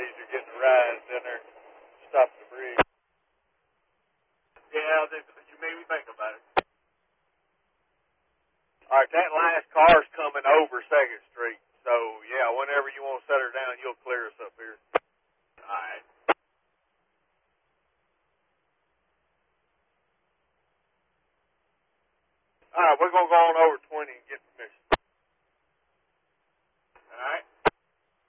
days you're getting a rise down there. Stop the bridge. Yeah, you made me think about it. All right, that last car's coming over 2nd Street. So, yeah, whenever you want to set her down, you'll clear us up here. All right. All right, we're going to go on over 20 and get permission.